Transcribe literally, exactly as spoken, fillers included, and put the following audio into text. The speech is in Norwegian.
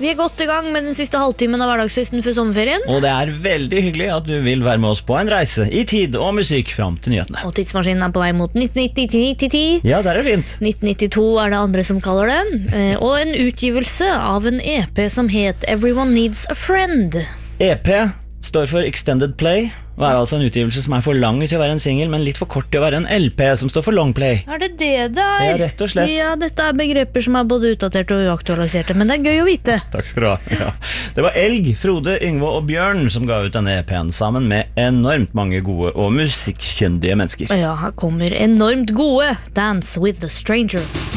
Vi er godt i gang med den siste halvtimen av hverdagsfesten for sommerferien. Og det er veldig hyggelig at du vil være med oss på en reise i tid og musikk fram til nyhetene. Og tidsmaskinen er på vei mot nitten nitti til nitten ti. Ja, der er det fint. nitten nittito er det andre som kaller det. Eh, Og en utgivelse av en E P som het Everyone Needs a Friend. E P står for Extended Play, og er altså en utgivelse som er for lang til å være en single, men litt for kort til å være en L P, som står for Long Play. Er det det det er? Ja, rett og slett. Ja, dette er begreper som er både utdaterte og uaktualiserte, men det er gøy å vite. Takk skal du ha. Ja. Det var Elg, Frode, Yngve og Bjørn som ga ut denne E P-en sammen med enormt mange gode og musikkkyndige mennesker. Ja, her kommer enormt gode Dance with the Stranger.